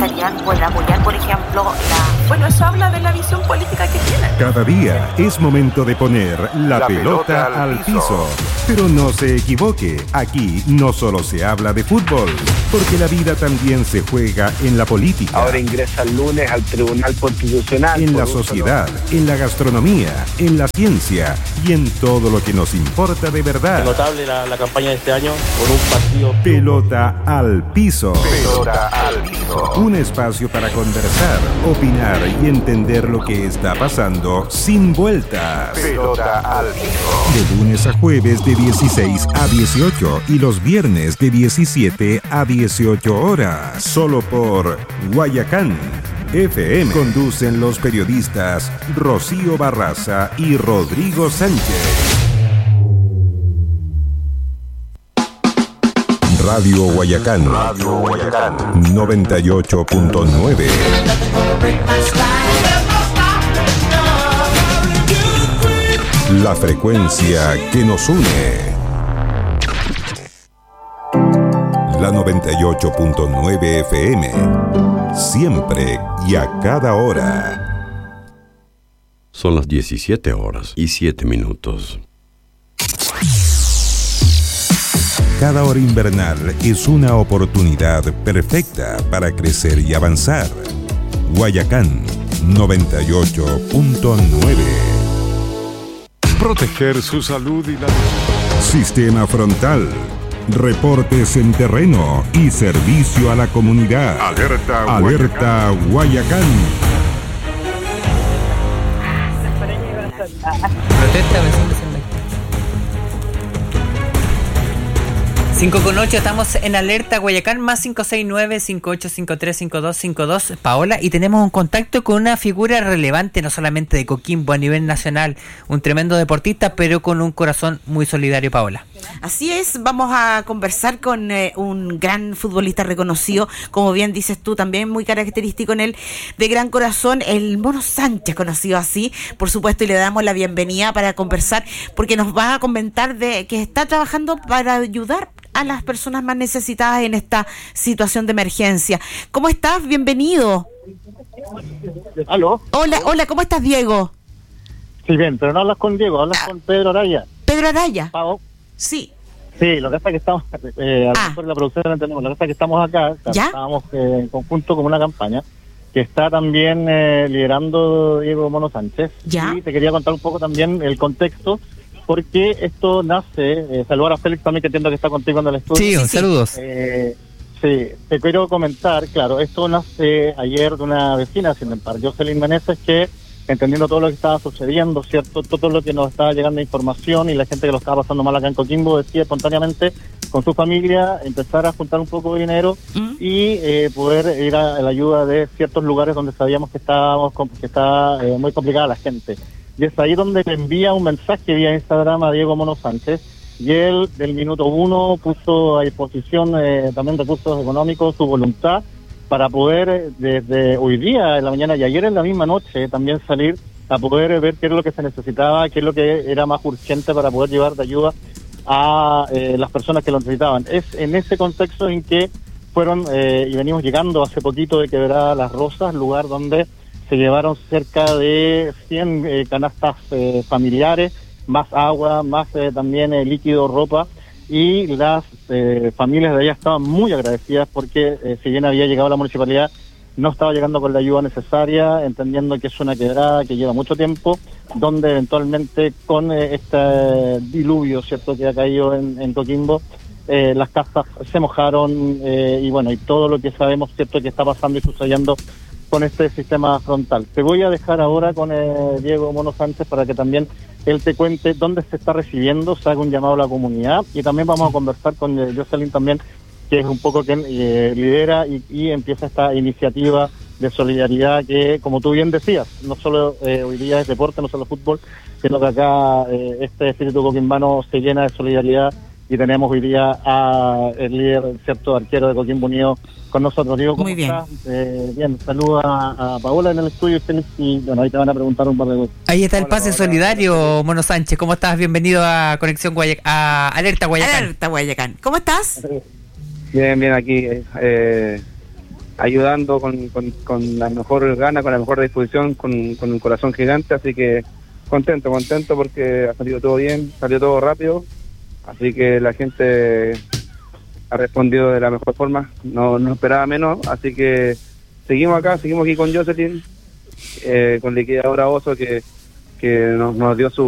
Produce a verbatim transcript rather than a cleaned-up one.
estarían por apoyar, por ejemplo, la... Bueno, eso habla de la visión política que tienen. Cada día es momento de poner la, la pelota, pelota al piso. piso. Pero no se equivoque, aquí no solo se habla de fútbol, porque la vida también se juega en la política. Ahora ingresa el lunes al Tribunal Constitucional. En la sociedad, en la gastronomía, en la ciencia y en todo lo que nos importa de verdad. Es notable la, la campaña de este año por un partido. Pelota al piso. Pelota al piso. Un espacio para conversar, opinar y entender lo que está pasando sin vueltas. Pelota al piso. De lunes a jueves de dieciséis a dieciocho y los viernes de diecisiete a dieciocho horas. Solo por Guayacán F M. Conducen los periodistas Rocío Barraza y Rodrigo Sánchez. Radio Guayacán, Radio Guayacán noventa y ocho punto nueve. La frecuencia que nos une. La noventa y ocho punto nueve F M. Siempre y a cada hora. Son las diecisiete horas y siete minutos. Cada hora invernal es una oportunidad perfecta para crecer y avanzar. Guayacán noventa y ocho punto nueve. Proteger su salud y la... Sistema frontal, reportes en terreno y servicio a la comunidad. Alerta, Alerta Guayacán. Guayacán. Protesta vecinos en cinco con ocho, estamos en Alerta Guayacán, más cinco seis nueve, cinco ocho cinco tres, cinco dos cinco dos, Paola, y tenemos un contacto con una figura relevante, no solamente de Coquimbo a nivel nacional, un tremendo deportista, pero con un corazón muy solidario, Paola. Así es, vamos a conversar con eh, un gran futbolista reconocido, como bien dices tú, también muy característico en él, de gran corazón, el Mono Sánchez, conocido así, por supuesto, y le damos la bienvenida para conversar, porque nos va a comentar de que está trabajando para ayudar a las personas más necesitadas en esta situación de emergencia. ¿Cómo estás? Bienvenido. ¿Aló? Hola, hola, ¿cómo estás, Diego? Sí, bien, pero no hablas con Diego, hablas ah. con Pedro Araya. ¿Pedro Araya? ¿Pavo? Sí. Sí, lo que pasa es que estamos, eh, a lo mejor la producción no entendemos, lo que pasa es que estamos acá, ¿Ya? Estábamos eh, en conjunto con una campaña que está también eh, liderando Diego Mono Sánchez. ¿Ya? Y te quería contar un poco también el contexto, porque esto nace, eh, saludar a Félix también, que entiendo que está contigo en el estudio. Sí, saludos. Eh, sí, te quiero comentar, claro, esto nace ayer de una vecina, sin embargo, Jocelyn Meneses, que entendiendo todo lo que estaba sucediendo, ¿cierto? Todo lo que nos estaba llegando de información y la gente que lo estaba pasando mal acá en Coquimbo, decía espontáneamente con su familia empezar a juntar un poco de dinero ¿Mm? y eh, poder ir a, a la ayuda de ciertos lugares donde sabíamos que estábamos que estaba eh, muy complicada la gente. Y es ahí donde me envía un mensaje vía Instagram a Diego Mono Sánchez, y él del minuto uno puso a disposición eh, también recursos económicos, su voluntad, para poder eh, desde hoy día, en la mañana y ayer en la misma noche, también salir a poder ver qué es lo que se necesitaba, qué es lo que era más urgente para poder llevar de ayuda a eh, las personas que lo necesitaban. Es en ese contexto en que fueron, eh, y venimos llegando hace poquito de Quebrada Las Rosas, lugar donde se llevaron cerca de cien eh, canastas eh, familiares, más agua, más eh, también eh, líquido, ropa, y las eh, familias de allá estaban muy agradecidas porque eh, si bien había llegado la municipalidad, no estaba llegando con la ayuda necesaria, entendiendo que es una quebrada que lleva mucho tiempo, donde eventualmente con eh, este diluvio, cierto, que ha caído en, en Coquimbo, eh, las casas se mojaron eh, y bueno, y todo lo que sabemos, cierto, que está pasando y sucediendo con este sistema frontal. Te voy a dejar ahora con eh, Diego Mono Sánchez para que también él te cuente dónde se está recibiendo, se haga un llamado a la comunidad, y también vamos a conversar con eh, Jocelyn también, que es un poco quien eh, lidera y, y empieza esta iniciativa de solidaridad que, como tú bien decías, no solo eh, hoy día es deporte, no solo fútbol, sino que acá eh, este espíritu coquimbano se llena de solidaridad, y tenemos hoy día a el líder, cierto, arquero de Coquimbo Unido con nosotros. Diego, ¿cómo Muy bien. estás? Eh, bien, saluda a, a Paola en el estudio, y bueno, ahí te van a preguntar un par de cosas. Ahí está el Hola, pase Paola. solidario, Mono Sánchez. ¿Cómo estás? Bienvenido a Conexión Guayacán, a Alerta Guayacán. Alerta Guayacán. ¿Cómo estás? Bien, bien, aquí. Eh, ayudando con, con, con la mejor gana, con la mejor disposición, con, con un corazón gigante, así que contento, contento porque ha salido todo bien, salió todo rápido, así que la gente ha respondido de la mejor forma, no, no esperaba menos, así que seguimos acá, seguimos aquí con Jocelyn, eh, con liquidadora Oso que, que nos, nos dio su